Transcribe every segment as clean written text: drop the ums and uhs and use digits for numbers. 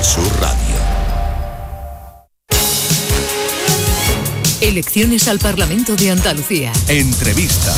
Sur Radio. Elecciones al Parlamento de Andalucía. Entrevista.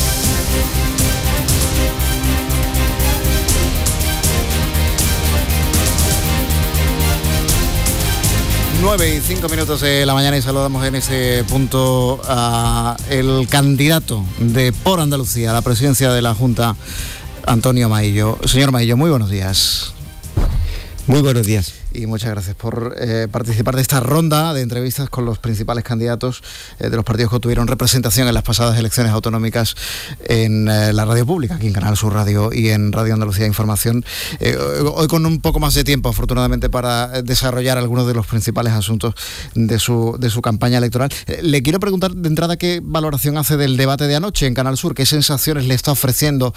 Nueve y 5 minutos de la mañana y saludamos en ese punto a el candidato de Por Andalucía a la presidencia de la Junta, Antonio Maillo. Señor Maillo, muy buenos días. Muy buenos días. Y muchas gracias por participar de esta ronda de entrevistas con los principales candidatos de los partidos que obtuvieron representación en las pasadas elecciones autonómicas en la radio pública, aquí en Canal Sur Radio y en Radio Andalucía Información. Hoy con un poco más de tiempo, afortunadamente, para desarrollar algunos de los principales asuntos de su campaña electoral. Le quiero preguntar de entrada qué valoración hace del debate de anoche en Canal Sur, qué sensaciones le está ofreciendo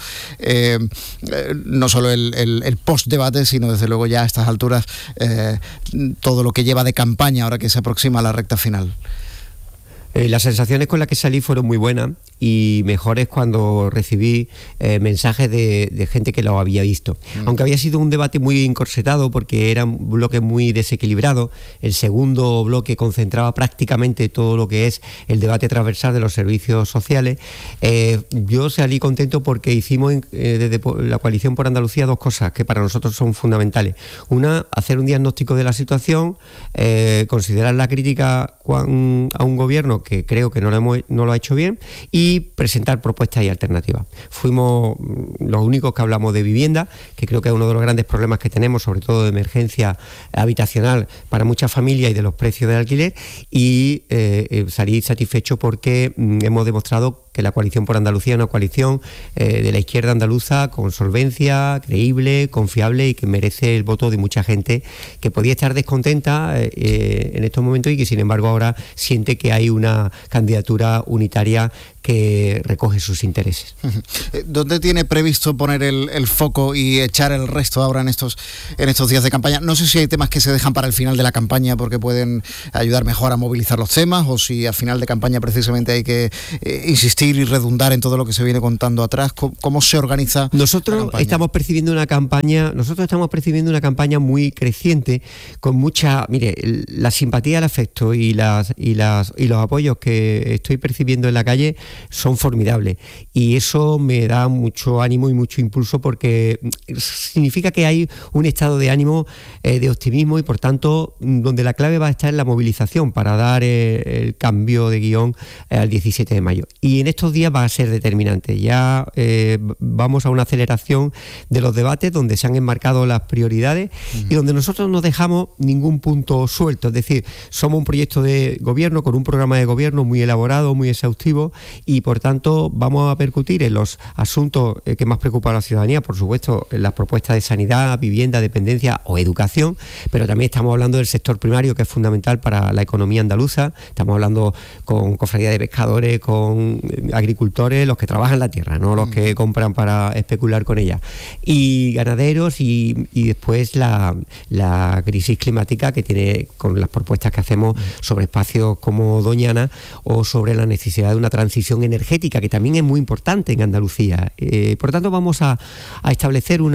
no solo el post-debate, sino desde luego ya a estas alturas todo lo que lleva de campaña ahora que se aproxima a la recta final. Las sensaciones con las que salí fueron muy buenas y mejores cuando recibí mensajes de gente que lo había visto. Aunque había sido un debate muy encorsetado porque era un bloque muy desequilibrado, el segundo bloque concentraba prácticamente todo lo que es el debate transversal de los servicios sociales. Yo salí contento porque hicimos desde la Coalición por Andalucía dos cosas que para nosotros son fundamentales. Una, hacer un diagnóstico de la situación, considerar la crítica a un gobierno que creo que no lo ha hecho bien, y presentar propuestas y alternativas. Fuimos los únicos que hablamos de vivienda, que creo que es uno de los grandes problemas que tenemos, sobre todo de emergencia habitacional para muchas familias y de los precios del alquiler, y salí satisfecho porque hemos demostrado que la Coalición por Andalucía es una coalición de la izquierda andaluza con solvencia, creíble, confiable y que merece el voto de mucha gente que podía estar descontenta en estos momentos y que sin embargo ahora siente que hay una candidatura unitaria que recoge sus intereses. ¿Dónde tiene previsto poner el foco y echar el resto ahora en estos días de campaña? No sé si hay temas que se dejan para el final de la campaña porque pueden ayudar mejor a movilizar los temas, o si a final de campaña precisamente hay que insistir y redundar en todo lo que se viene contando atrás. ¿Cómo se organiza? Nosotros estamos percibiendo una campaña muy creciente, con mucha, la simpatía, el afecto y los apoyos que estoy percibiendo en la calle son formidables, y eso me da mucho ánimo y mucho impulso porque significa que hay un estado de ánimo, de optimismo, y por tanto donde la clave va a estar en la movilización para dar el cambio de guión al 17 de mayo. Y en estos días va a ser determinante. Ya vamos a una aceleración de los debates donde se han enmarcado las prioridades y donde nosotros no dejamos ningún punto suelto. Es decir, somos un proyecto de gobierno con un programa de gobierno muy elaborado, muy exhaustivo, y por tanto vamos a percutir en los asuntos que más preocupan a la ciudadanía, por supuesto, en las propuestas de sanidad, vivienda, dependencia o educación, pero también estamos hablando del sector primario, que es fundamental para la economía andaluza. Estamos hablando con cofradías de pescadores, con agricultores, los que trabajan la tierra, no los que compran para especular con ella, y ganaderos, y después la crisis climática que tiene con las propuestas que hacemos sobre espacios como Doñana, o sobre la necesidad de una transición energética, que también es muy importante en Andalucía. Por tanto, vamos a establecer un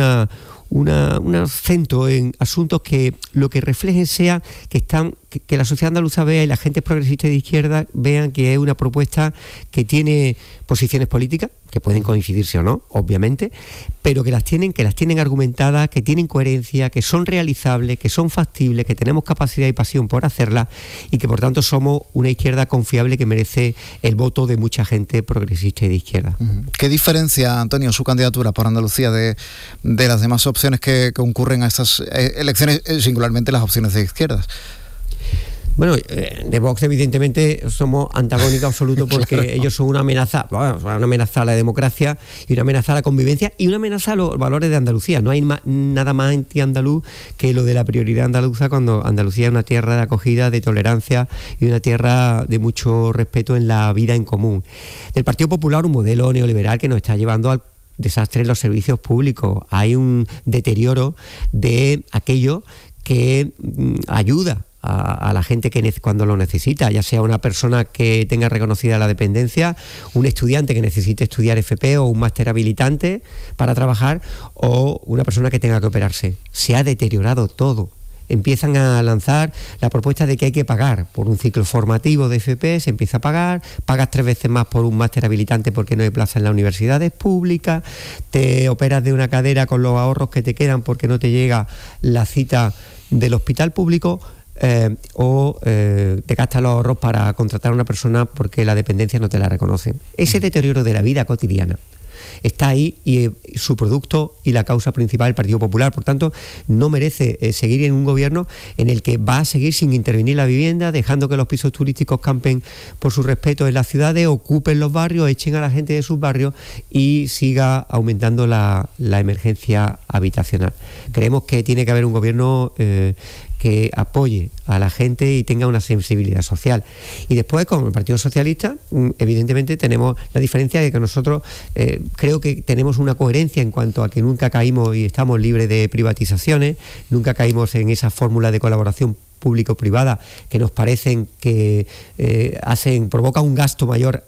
acento en asuntos que lo que reflejen sea que la sociedad andaluza vea, y la gente progresista y de izquierda vean que es una propuesta que tiene posiciones políticas, que pueden coincidirse o no, obviamente, pero que las tienen argumentadas, que tienen coherencia, que son realizables, que son factibles, que tenemos capacidad y pasión por hacerlas, y que por tanto somos una izquierda confiable que merece el voto de mucha gente progresista y de izquierda. ¿Qué diferencia, Antonio, su candidatura por Andalucía de las demás opciones que concurren a estas elecciones, singularmente las opciones de izquierdas? Bueno, de Vox evidentemente somos antagónicos absolutos porque ellos son una amenaza a la democracia y una amenaza a la convivencia y una amenaza a los valores de Andalucía. No hay nada más anti-andaluz que lo de la prioridad andaluza, cuando Andalucía es una tierra de acogida, de tolerancia y una tierra de mucho respeto en la vida en común. Del Partido Popular, un modelo neoliberal que nos está llevando al desastre en los servicios públicos. Hay un deterioro de aquello que ayuda a la gente que cuando lo necesita, ya sea una persona que tenga reconocida la dependencia, un estudiante que necesite estudiar FP o un máster habilitante para trabajar, o una persona que tenga que operarse. Se ha deteriorado todo. empiezan a lanzar la propuesta de que hay que pagar por un ciclo formativo de FP, se empieza a pagar, pagas 3 veces más por un máster habilitante porque no hay plaza en las universidades públicas, te operas de una cadera con los ahorros que te quedan porque no te llega la cita del hospital público, o te gastas los ahorros para contratar a una persona porque la dependencia no te la reconocen. Ese deterioro de la vida cotidiana está ahí y su producto y la causa principal del Partido Popular. Por tanto, no merece seguir en un gobierno en el que va a seguir sin intervenir la vivienda, dejando que los pisos turísticos campen por su respeto en las ciudades, ocupen los barrios, echen a la gente de sus barrios y siga aumentando la emergencia habitacional. Creemos que tiene que haber un gobierno que apoye a la gente y tenga una sensibilidad social. Y después, con el Partido Socialista, evidentemente tenemos la diferencia de que nosotros creo que tenemos una coherencia en cuanto a que nunca caímos y estamos libres de privatizaciones, nunca caímos en esa fórmula de colaboración público-privada que nos parecen que provoca un gasto mayor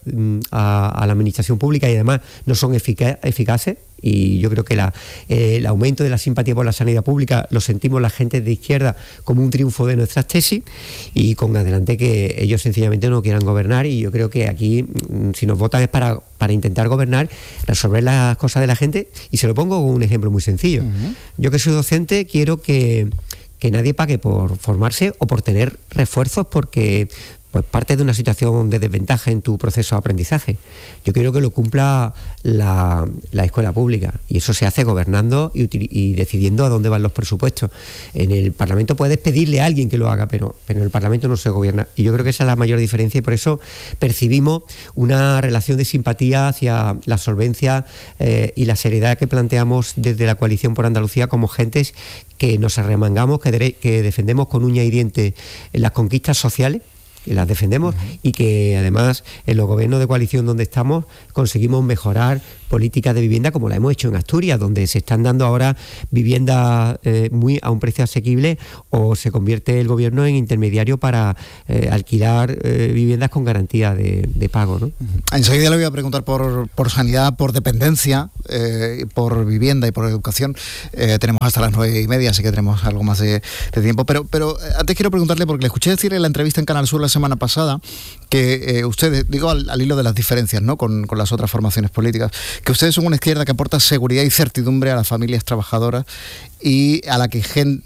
a la administración pública y además no son eficaces. Y yo creo que el aumento de la simpatía por la sanidad pública lo sentimos la gente de izquierda como un triunfo de nuestras tesis, y con adelante que ellos sencillamente no quieran gobernar. Y yo creo que aquí, si nos votan es para intentar gobernar, resolver las cosas de la gente. Y se lo pongo con un ejemplo muy sencillo. Yo, que soy docente, quiero que nadie pague por formarse o por tener refuerzos porque pues parte de una situación de desventaja en tu proceso de aprendizaje. Yo quiero que lo cumpla la escuela pública, y eso se hace gobernando y decidiendo a dónde van los presupuestos. En el Parlamento puedes pedirle a alguien que lo haga, pero en el Parlamento no se gobierna, y yo creo que esa es la mayor diferencia, y por eso percibimos una relación de simpatía hacia la solvencia y la seriedad que planteamos desde la Coalición por Andalucía, como gentes que nos arremangamos, que defendemos con uña y diente las conquistas sociales, que las defendemos, y que además en los gobiernos de coalición donde estamos conseguimos mejorar políticas de vivienda, como la hemos hecho en Asturias, donde se están dando ahora viviendas a un precio asequible, o se convierte el gobierno en intermediario para alquilar viviendas con garantía de pago, ¿no? Enseguida le voy a preguntar por sanidad, por dependencia, por vivienda y por educación. Tenemos hasta las 9:30, así que tenemos algo más de tiempo, pero antes quiero preguntarle, porque le escuché decir en la entrevista en Canal Sur la semana pasada que ustedes, digo al hilo de las diferencias, ¿no?, con las otras formaciones políticas, que ustedes son una izquierda que aporta seguridad y certidumbre a las familias trabajadoras y a la que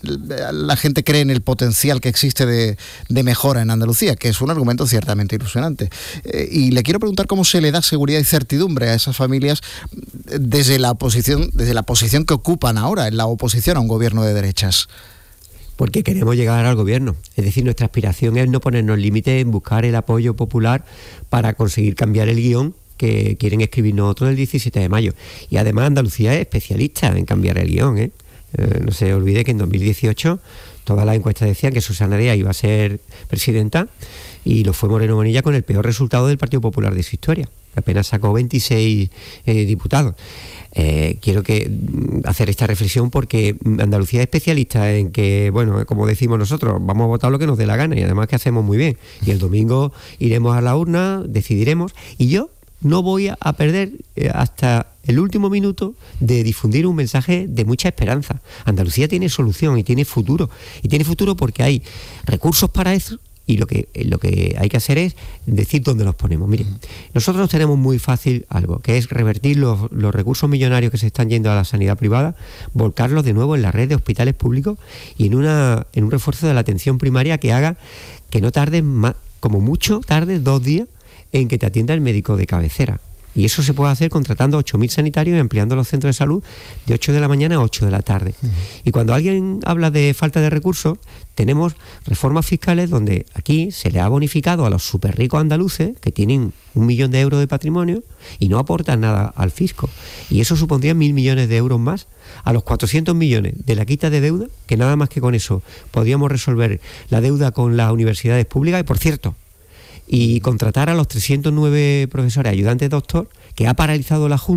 la gente cree en el potencial que existe de mejora en Andalucía, que es un argumento ciertamente ilusionante. Y le quiero preguntar cómo se le da seguridad y certidumbre a esas familias desde la posición que ocupan ahora, en la oposición a un gobierno de derechas. Porque queremos llegar al gobierno. Es decir, nuestra aspiración es no ponernos límites en buscar el apoyo popular para conseguir cambiar el guión que quieren escribirnos otros el 17 de mayo. Y además Andalucía es especialista en cambiar el guión, no se olvide que en 2018 todas las encuestas decían que Susana Díaz iba a ser presidenta, y lo fue Moreno Bonilla con el peor resultado del Partido Popular de su historia. Apenas sacó 26 diputados. Quiero hacer esta reflexión porque Andalucía es especialista en que, bueno, como decimos nosotros, vamos a votar lo que nos dé la gana, y además que hacemos muy bien. Y el domingo iremos a la urna, decidiremos, y yo no voy a perder hasta el último minuto de difundir un mensaje de mucha esperanza. Andalucía tiene solución y tiene futuro. Y tiene futuro porque hay recursos para eso. Y lo que hay que hacer es decir dónde los ponemos. Miren, nosotros tenemos muy fácil algo, que es revertir los recursos millonarios que se están yendo a la sanidad privada, volcarlos de nuevo en la red de hospitales públicos y en un refuerzo de la atención primaria que haga que no tardes más, como mucho tardes 2 días en que te atienda el médico de cabecera. Y eso se puede hacer contratando 8.000 sanitarios y ampliando los centros de salud de 8 de la mañana a 8 de la tarde. Y cuando alguien habla de falta de recursos, tenemos reformas fiscales donde aquí se le ha bonificado a los súper ricos andaluces, que tienen 1 millón de euros de patrimonio y no aportan nada al fisco. Y eso supondría 1.000 millones de euros más a los 400 millones de la quita de deuda, que nada más que con eso podríamos resolver la deuda con las universidades públicas. Y por cierto, y contratar a los 309 profesores ayudantes doctor que ha paralizado la Junta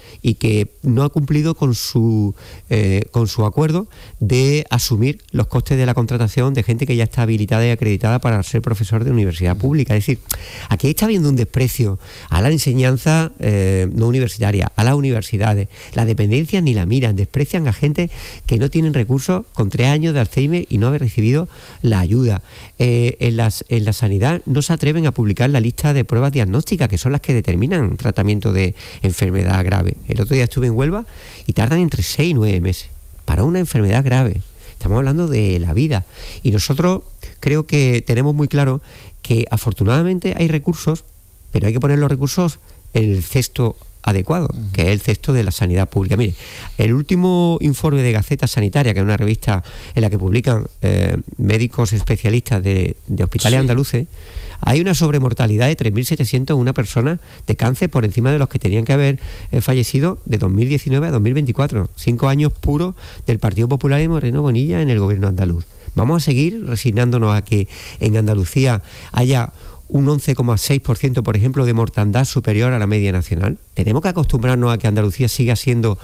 y que no ha cumplido con su acuerdo de asumir los costes de la contratación de gente que ya está habilitada y acreditada para ser profesor de universidad pública. Es decir, aquí está habiendo un desprecio a la enseñanza no universitaria, a las universidades. Las dependencias ni la miran, desprecian a gente que no tienen recursos con 3 años de Alzheimer y no haber recibido la ayuda. En la sanidad no se atreven a publicar la lista de pruebas diagnósticas, que son las que determinan tratamiento de enfermedad grave. El otro día estuve en Huelva y tardan entre 6 y 9 meses para una enfermedad grave. Estamos hablando de la vida. Y nosotros creo que tenemos muy claro que afortunadamente hay recursos, pero hay que poner los recursos en el cesto adecuado, que es el cesto de la sanidad pública. Mire, el último informe de Gaceta Sanitaria, que es una revista en la que publican médicos especialistas de hospitales andaluces, hay una sobremortalidad de 3.701 personas de cáncer por encima de los que tenían que haber fallecido de 2019 a 2024. 5 años puros del Partido Popular y Moreno Bonilla en el gobierno andaluz. Vamos a seguir resignándonos a que en Andalucía haya un 11,6%, por ejemplo, de mortandad superior a la media nacional. Tenemos que acostumbrarnos a que Andalucía siga siendo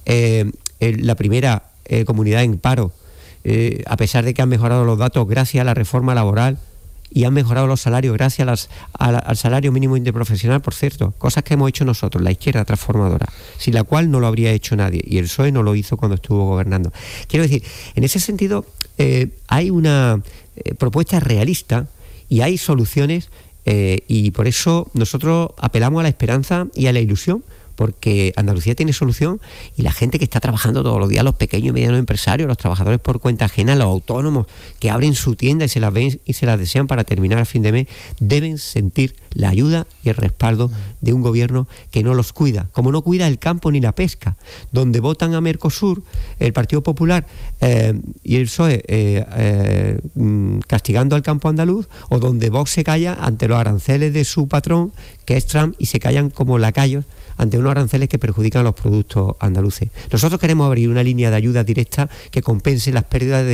la primera comunidad en paro, a pesar de que han mejorado los datos gracias a la reforma laboral y han mejorado los salarios gracias al salario mínimo interprofesional, por cierto, cosas que hemos hecho nosotros, la izquierda transformadora, sin la cual no lo habría hecho nadie, y el PSOE no lo hizo cuando estuvo gobernando. Quiero decir, en ese sentido, hay una propuesta realista y hay soluciones, y por eso nosotros apelamos a la esperanza y a la ilusión, porque Andalucía tiene solución y la gente que está trabajando todos los días, los pequeños y medianos empresarios, los trabajadores por cuenta ajena, los autónomos que abren su tienda y se las ven y se las desean para terminar a fin de mes, deben sentir la ayuda y el respaldo de un gobierno que no los cuida, como no cuida el campo ni la pesca, donde votan a Mercosur el Partido Popular y el PSOE castigando al campo andaluz, o donde Vox se calla ante los aranceles de su patrón, que es Trump, y se callan como lacayos ante unos aranceles que perjudican a los productos andaluces. Nosotros queremos abrir una línea de ayuda directa que compense las pérdidas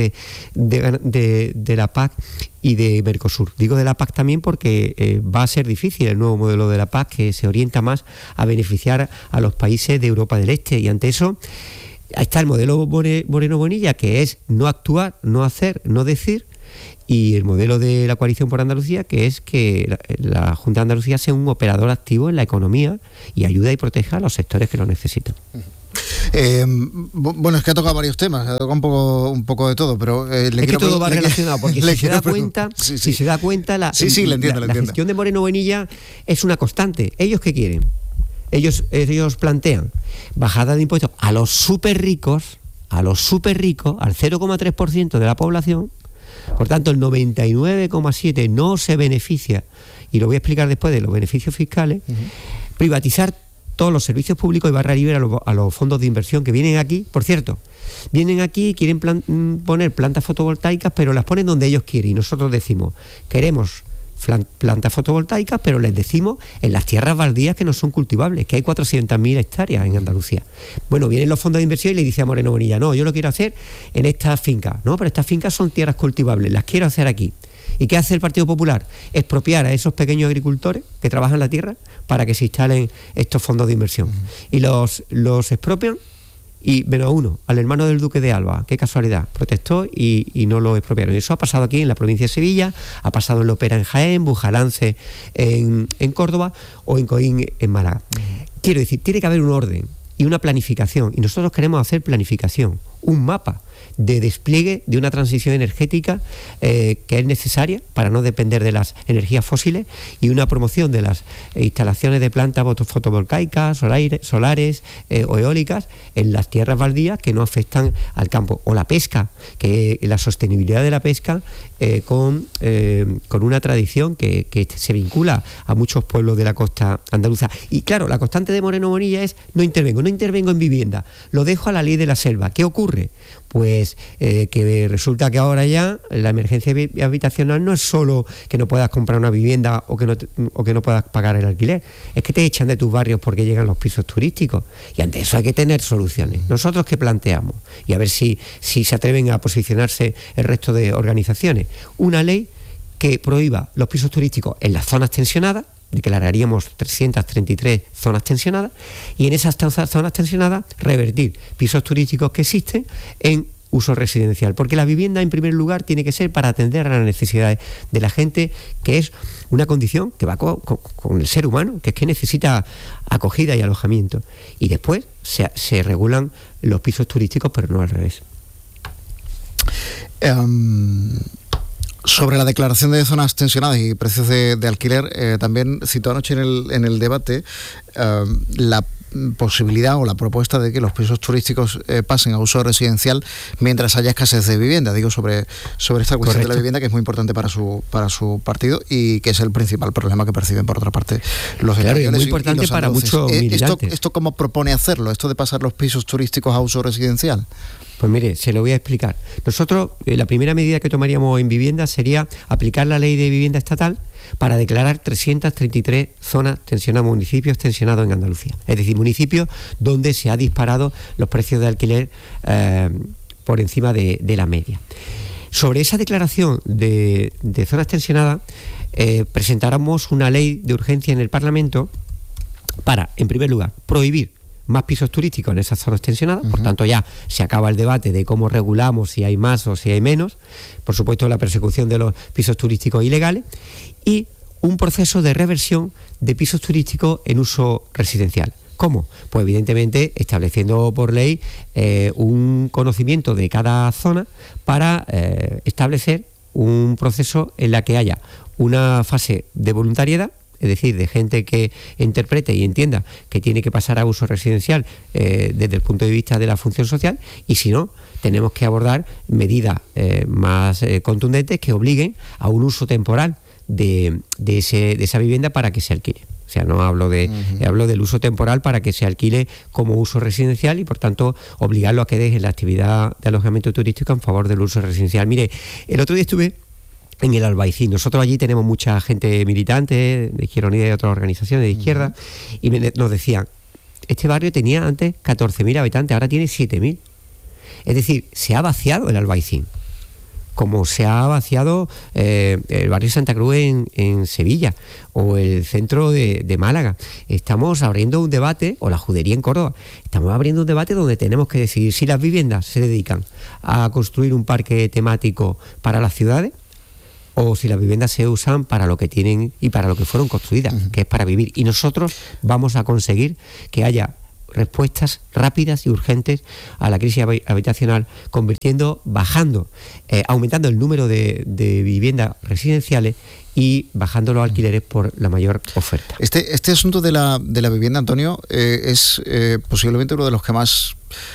de la PAC y de Mercosur. Digo de la PAC también porque va a ser difícil el nuevo modelo de la PAC, que se orienta más a beneficiar a los países de Europa del Este, y ante eso está el modelo Moreno Bonilla, que es no actuar, no hacer, no decir, y el modelo de la Coalición por Andalucía, que es que la Junta de Andalucía sea un operador activo en la economía y ayuda y proteja a los sectores que lo necesitan. Bueno, es que ha tocado varios temas, ha tocado un poco de todo, pero es que todo va relacionado, porque si se da cuenta, la gestión de Moreno Bonilla es una constante. ¿Ellos qué quieren? Ellos plantean bajada de impuestos a los súper ricos, al 0,3% de la población. Por tanto, el 99,7% no se beneficia, y lo voy a explicar después de los beneficios fiscales. Privatizar todos los servicios públicos y barra libre a los fondos de inversión que vienen aquí. Por cierto, vienen aquí y quieren poner plantas fotovoltaicas, pero las ponen donde ellos quieren, y nosotros decimos, queremos plantas fotovoltaicas, pero les decimos en las tierras baldías que no son cultivables, que hay 400.000 hectáreas en Andalucía. Bueno, vienen los fondos de inversión y le dice a Moreno Bonilla, no, yo lo quiero hacer en estas fincas. No, pero estas fincas son tierras cultivables, las quiero hacer aquí. ¿Y qué hace el Partido Popular? Expropiar a esos pequeños agricultores que trabajan la tierra para que se instalen estos fondos de inversión. Y los expropian, y menos uno, al hermano del duque de Alba, qué casualidad, protestó y no lo expropiaron. Eso ha pasado aquí en la provincia de Sevilla, ha pasado en Lopera en Jaén, Bujalance en Córdoba o en Coín en Málaga. Quiero decir, tiene que haber un orden y una planificación, y nosotros queremos hacer planificación, un mapa de despliegue de una transición energética que es necesaria para no depender de las energías fósiles, y una promoción de las instalaciones de plantas fotovoltaicas, solares o eólicas en las tierras baldías que no afectan al campo, o la pesca, que la sostenibilidad de la pesca con una tradición que se vincula a muchos pueblos de la costa andaluza. Y claro, la constante de Moreno Bonilla es no intervengo en vivienda, lo dejo a la ley de la selva. ¿Qué ocurre? Pues que resulta que ahora ya la emergencia habitacional no es solo que no puedas comprar una vivienda o que no puedas pagar el alquiler, es que te echan de tus barrios porque llegan los pisos turísticos, y ante eso hay que tener soluciones. ¿Nosotros qué planteamos? Y a ver si se atreven a posicionarse el resto de organizaciones. Una ley que prohíba los pisos turísticos en las zonas tensionadas, declararíamos 333 zonas tensionadas, y en esas zonas tensionadas revertir pisos turísticos que existen en uso residencial, porque la vivienda en primer lugar tiene que ser para atender a las necesidades de la gente, que es una condición que va con el ser humano, que es que necesita acogida y alojamiento, y después se regulan los pisos turísticos, pero no al revés. Sobre la declaración de zonas tensionadas y precios de alquiler, también citó anoche en el debate la posibilidad o la propuesta de que los pisos turísticos pasen a uso residencial mientras haya escasez de vivienda. Digo, sobre esta cuestión Correcto. De la vivienda, que es muy importante para su partido y que es el principal problema que perciben, por otra parte, los españoles. Es muy importante para muchos militantes. ¿Esto cómo propone hacerlo? ¿Esto de pasar los pisos turísticos a uso residencial? Pues mire, se lo voy a explicar. Nosotros, la primera medida que tomaríamos en vivienda sería aplicar la ley de vivienda estatal para declarar 333 zonas tensionadas, municipios tensionados en Andalucía. Es decir, municipios donde se ha disparado los precios de alquiler por encima de la media. Sobre esa declaración de zonas tensionadas, presentáramos una ley de urgencia en el Parlamento para, en primer lugar, prohibir más pisos turísticos en esas zonas tensionadas. Por tanto, ya se acaba el debate de cómo regulamos si hay más o si hay menos. Por supuesto, la persecución de los pisos turísticos ilegales y un proceso de reversión de pisos turísticos en uso residencial. ¿Cómo? Pues evidentemente estableciendo por ley un conocimiento de cada zona para establecer un proceso en la que haya una fase de voluntariedad, es decir, de gente que interprete y entienda que tiene que pasar a uso residencial desde el punto de vista de la función social, y si no, tenemos que abordar medidas más contundentes que obliguen a un uso temporal de esa vivienda para que se alquile. O sea, no hablo hablo del uso temporal para que se alquile como uso residencial y, por tanto, obligarlo a que deje la actividad de alojamiento turístico en favor del uso residencial. Mire, el otro día estuve en el Albaicín. Nosotros allí tenemos mucha gente militante de Izquierda Unida y de otras organizaciones de izquierda, y nos decían, este barrio tenía antes 14.000 habitantes, ahora tiene 7.000. Es decir, se ha vaciado el Albaicín, como se ha vaciado el barrio Santa Cruz en Sevilla, o el centro de Málaga. Estamos abriendo un debate, o la Judería en Córdoba, estamos abriendo un debate donde tenemos que decidir si las viviendas se dedican a construir un parque temático para las ciudades, o si las viviendas se usan para lo que tienen y para lo que fueron construidas, que es para vivir. Y nosotros vamos a conseguir que haya respuestas rápidas y urgentes a la crisis habitacional, aumentando el número de viviendas residenciales y bajando los alquileres por la mayor oferta. Este asunto de la vivienda, Antonio, es posiblemente uno de los que más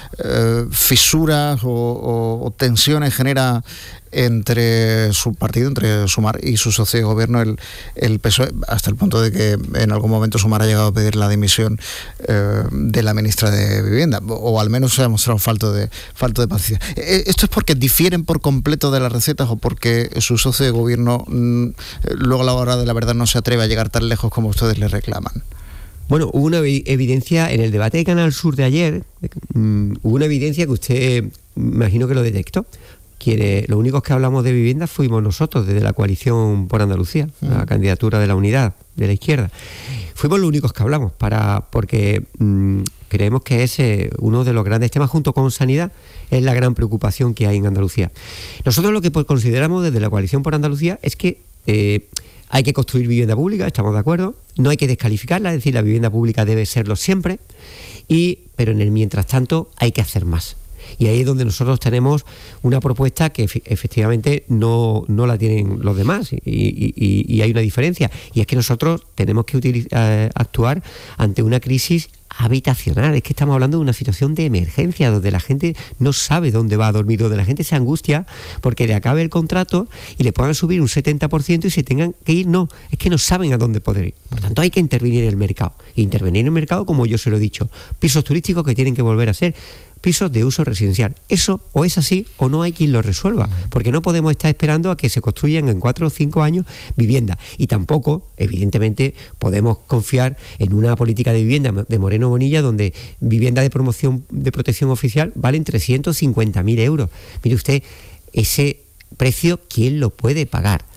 fisuras o tensiones genera entre su partido, entre Sumar y su socio de gobierno, el PSOE, hasta el punto de que en algún momento Sumar ha llegado a pedir la dimisión de la ministra de Vivienda, o al menos se ha mostrado falto de paciencia. ¿Esto es porque difieren por completo de las recetas o porque su socio de gobierno luego a la hora de la verdad no se atreve a llegar tan lejos como ustedes le reclaman? Bueno, hubo una evidencia en el debate de Canal Sur de ayer, hubo una evidencia que usted, imagino que lo detectó. Los únicos que hablamos de vivienda fuimos nosotros, desde la coalición por Andalucía, la candidatura de la unidad de la izquierda. Fuimos los únicos que hablamos, porque creemos que es uno de los grandes temas, junto con sanidad, es la gran preocupación que hay en Andalucía. Nosotros lo que consideramos desde la coalición por Andalucía es que hay que construir vivienda pública, estamos de acuerdo, no hay que descalificarla, es decir, la vivienda pública debe serlo siempre, pero en el mientras tanto hay que hacer más. Y ahí es donde nosotros tenemos una propuesta que efectivamente no la tienen los demás, y hay una diferencia, y es que nosotros tenemos que actuar ante una crisis habitacional. Es que estamos hablando de una situación de emergencia donde la gente no sabe dónde va a dormir, donde la gente se angustia porque le acabe el contrato y le puedan subir un 70% y se tengan que ir. No, es que no saben a dónde poder ir. Por tanto, hay que intervenir en el mercado. Intervenir en el mercado, como yo se lo he dicho, pisos turísticos que tienen que volver a ser pisos de uso residencial. Eso o es así o no hay quien lo resuelva, porque no podemos estar esperando a que se construyan en 4 o 5 años viviendas, y tampoco, evidentemente, podemos confiar en una política de vivienda de Moreno Bonilla donde vivienda de protección oficial valen 350.000 euros. Mire usted, ese precio, ¿quién lo puede pagar?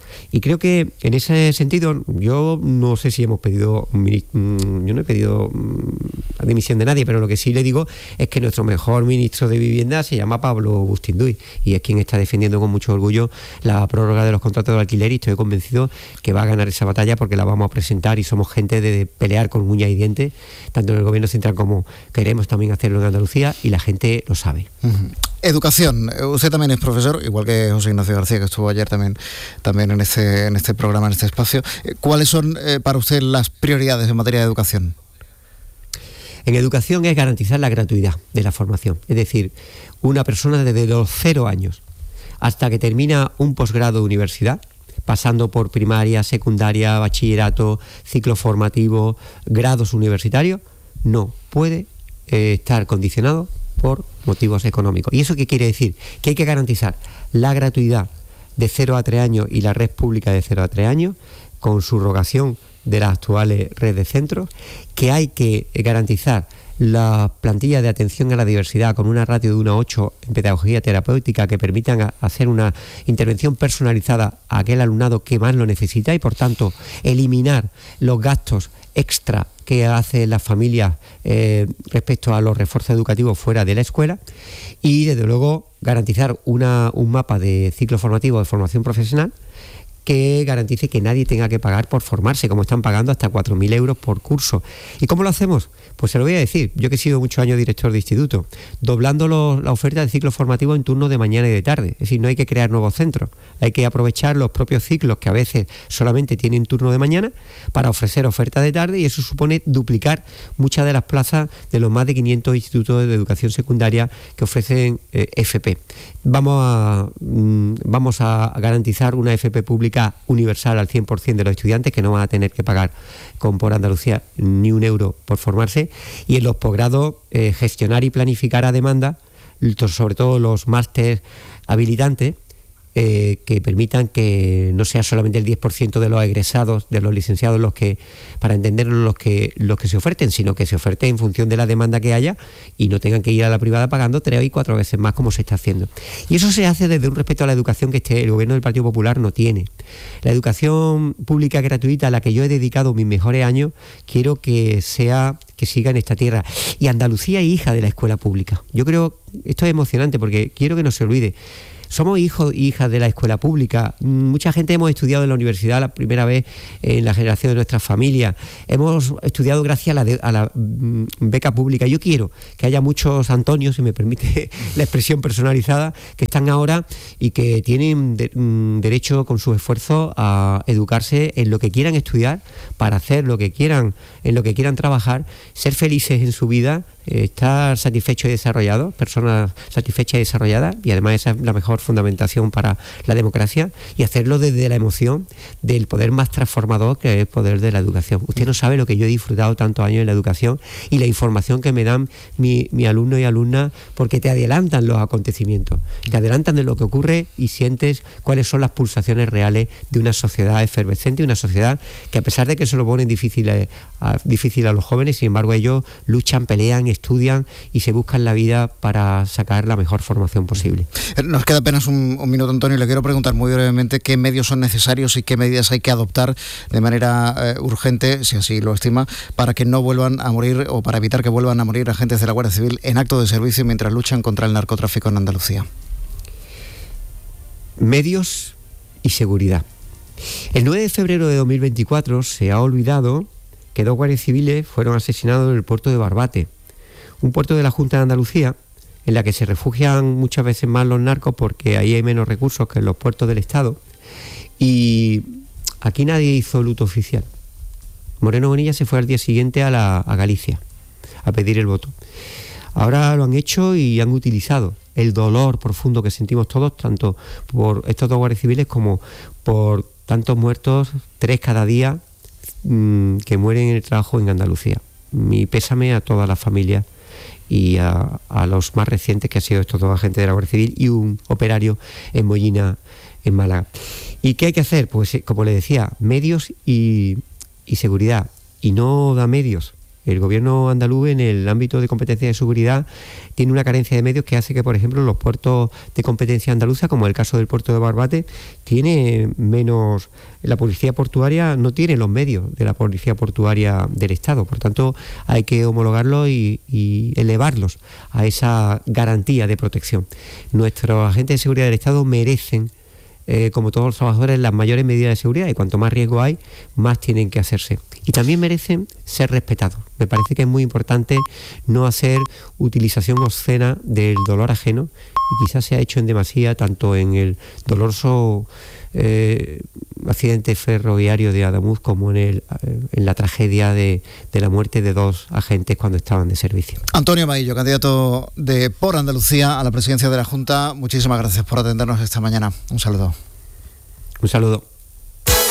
Y creo que en ese sentido, yo no sé si hemos pedido, yo no he pedido la dimisión de nadie, pero lo que sí le digo es que nuestro mejor ministro de Vivienda se llama Pablo Bustinduy y es quien está defendiendo con mucho orgullo la prórroga de los contratos de alquiler, y estoy convencido que va a ganar esa batalla porque la vamos a presentar y somos gente de pelear con uñas y dientes, tanto en el gobierno central como queremos también hacerlo en Andalucía, y la gente lo sabe. Educación. Usted también es profesor, igual que José Ignacio García, que estuvo ayer también en este programa, en este espacio. ¿Cuáles son para usted las prioridades en materia de educación? En educación es garantizar la gratuidad de la formación. Es decir, una persona desde los 0 años hasta que termina un posgrado de universidad, pasando por primaria, secundaria, bachillerato, ciclo formativo, grados universitarios, no puede estar condicionado por motivos económicos. ¿Y eso qué quiere decir? Que hay que garantizar la gratuidad de 0 a 3 años y la red pública de 0 a 3 años, con subrogación de las actuales redes de centros, que hay que garantizar la plantilla de atención a la diversidad con una ratio de 1 a 8 en pedagogía terapéutica que permitan hacer una intervención personalizada a aquel alumnado que más lo necesita, y por tanto eliminar los gastos extra que hacen las familias respecto a los refuerzos educativos fuera de la escuela, y desde luego garantizar un mapa de ciclo formativo de formación profesional que garantice que nadie tenga que pagar por formarse, como están pagando hasta 4.000 euros por curso. ¿Y cómo lo hacemos? Pues se lo voy a decir. Yo que he sido muchos años director de instituto, doblando la oferta de ciclo formativo en turnos de mañana y de tarde. Es decir, no hay que crear nuevos centros, hay que aprovechar los propios ciclos que a veces solamente tienen turno de mañana para ofrecer oferta de tarde, y eso supone duplicar muchas de las plazas de los más de 500 institutos de educación secundaria que ofrecen FP. Vamos a garantizar una FP pública universal al 100% de los estudiantes, que no van a tener que pagar por Andalucía ni un euro por formarse, y en los posgrados gestionar y planificar a demanda, sobre todo los másteres habilitantes, que permitan que no sea solamente el 10% de los egresados, de los licenciados, los que, para entenderlo, los que se oferten, sino que se oferten en función de la demanda que haya y no tengan que ir a la privada pagando 3 y 4 veces más, como se está haciendo. Y eso se hace desde un respeto a la educación que el gobierno del Partido Popular no tiene. La educación pública gratuita, a la que yo he dedicado mis mejores años, quiero que siga en esta tierra. Y Andalucía es hija de la escuela pública. Yo creo, esto es emocionante porque quiero que no se olvide. Somos hijos e hijas de la escuela pública. Mucha gente hemos estudiado en la universidad la primera vez en la generación de nuestras familias. Hemos estudiado gracias a la beca pública. Yo quiero que haya muchos Antonios, si me permite la expresión personalizada, que están ahora y que tienen derecho con sus esfuerzos a educarse en lo que quieran estudiar, para hacer lo que quieran, en lo que quieran trabajar, ser felices en su vida, estar satisfechos y desarrollados, personas satisfechas y desarrolladas, y además esa es la mejor fundamentación para la democracia, y hacerlo desde la emoción del poder más transformador, que es el poder de la educación. Usted no sabe lo que yo he disfrutado tantos años en la educación y la información que me dan mi alumno y alumna, porque te adelantan los acontecimientos, te adelantan de lo que ocurre y sientes cuáles son las pulsaciones reales de una sociedad efervescente, una sociedad que, a pesar de que se lo ponen difícil a los jóvenes, sin embargo ellos luchan, pelean, estudian y se buscan la vida para sacar la mejor formación posible. Nos queda apenas un minuto, Antonio, y le quiero preguntar muy brevemente qué medios son necesarios y qué medidas hay que adoptar de manera urgente, si así lo estima, para que no vuelvan a morir, o para evitar que vuelvan a morir agentes de la Guardia Civil en acto de servicio mientras luchan contra el narcotráfico en Andalucía. Medios y seguridad. El 9 de febrero de 2024 se ha olvidado que 2 guardias civiles fueron asesinados en el puerto de Barbate, un puerto de la Junta de Andalucía, en la que se refugian muchas veces más los narcos porque ahí hay menos recursos que en los puertos del Estado. Y aquí nadie hizo luto oficial. Moreno Bonilla se fue al día siguiente a Galicia a pedir el voto. Ahora lo han hecho y han utilizado el dolor profundo que sentimos todos, tanto por estos 2 guardias civiles como por tantos muertos, 3 cada día, que mueren en el trabajo en Andalucía. Mi pésame a todas las familias y a los más recientes, que han sido estos 2 agentes de la Guardia Civil y un operario en Mollina, en Málaga. ¿Y qué hay que hacer? Pues como le decía, medios y seguridad. Y no da medios El gobierno andaluz, en el ámbito de competencia de seguridad, tiene una carencia de medios que hace que, por ejemplo, los puertos de competencia andaluza, como el caso del puerto de Barbate, tiene menos. La policía portuaria no tiene los medios de la policía portuaria del Estado. Por tanto, hay que homologarlos y elevarlos a esa garantía de protección. Nuestros agentes de seguridad del Estado merecen, como todos los trabajadores, las mayores medidas de seguridad, y cuanto más riesgo hay, más tienen que hacerse. Y también merecen ser respetados. Me parece que es muy importante no hacer utilización obscena del dolor ajeno, y quizás se ha hecho en demasía, tanto en el doloroso accidente ferroviario de Ademuz como en la tragedia de la muerte de 2 agentes cuando estaban de servicio. Antonio Maillo, candidato de Por Andalucía a la presidencia de la Junta, muchísimas gracias por atendernos esta mañana. Un saludo. Un saludo.